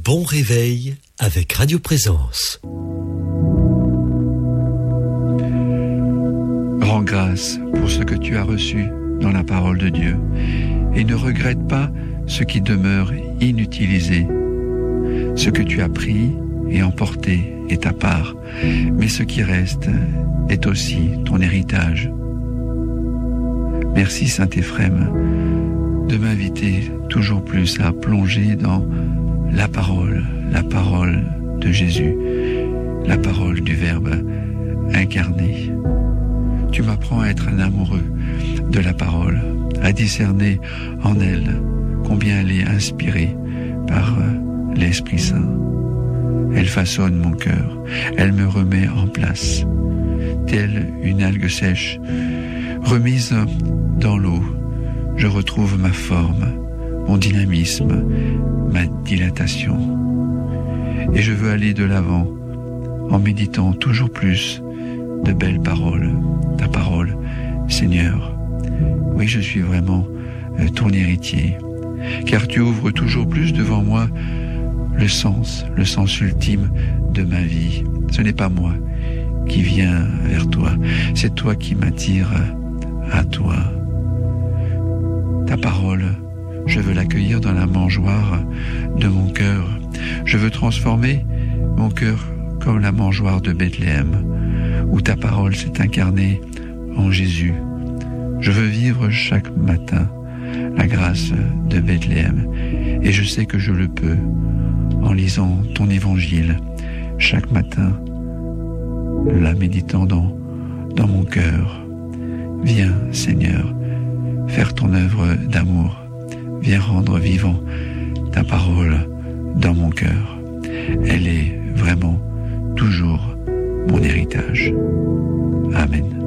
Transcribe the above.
bon réveil avec Radio Présence. Rends grâce pour ce que tu as reçu dans la parole de Dieu et ne regrette pas ce qui demeure inutilisé. Ce que tu as pris et emporté est ta part, mais ce qui reste est aussi ton héritage. Merci Saint Éphrem de m'inviter toujours plus à plonger dans la parole de Jésus, la parole du Verbe incarné. Tu m'apprends à être un amoureux de la parole, à discerner en elle combien elle est inspirée par l'Esprit Saint. Elle façonne mon cœur, elle me remet en place, telle une algue sèche, remise dans l'eau. Je retrouve ma forme, mon dynamisme, ma dilatation. Et je veux aller de l'avant en méditant toujours plus de belles paroles, ta parole, Seigneur. Oui, je suis vraiment ton héritier, car tu ouvres toujours plus devant moi le sens ultime de ma vie. Ce n'est pas moi qui viens vers toi, c'est toi qui m'attires à toi. Ta parole, je veux l'accueillir dans la mangeoire de mon cœur. Je veux transformer mon cœur comme la mangeoire de Bethléem, où ta parole s'est incarnée en Jésus. Je veux vivre chaque matin la grâce de Bethléem, et je sais que je le peux en lisant ton évangile chaque matin, la méditant dans mon cœur. Viens, Seigneur, faire ton œuvre d'amour. Viens rendre vivant ta parole dans mon cœur. Elle est vraiment toujours mon héritage. Amen.